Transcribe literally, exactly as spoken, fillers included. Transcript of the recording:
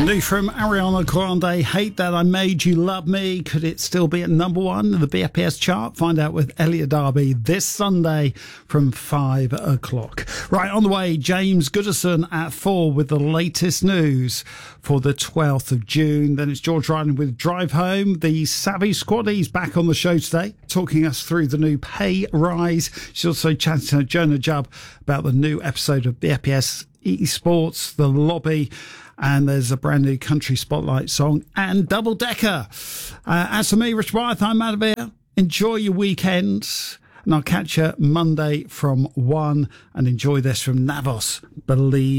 New from Ariana Grande, Hate That I Made You Love Me. Could it still be at number one in the B F P S chart? Find out with Elliot Darby this Sunday from five o'clock. Right, on the way, James Goodison at four with the latest news for the twelfth of June. Then it's George Ryan with Drive Home. The Savvy Squaddies back on the show today, talking us through the new pay rise. She's also chatting to Jonah Jubb about the new episode of B F P S Esports, The Lobby, and there's a brand new Country Spotlight song and Double Decker. Uh, as for me, Rich Wyeth, I'm out of here. Enjoy your weekend, and I'll catch you Monday from one, and enjoy this from Navos, Believe.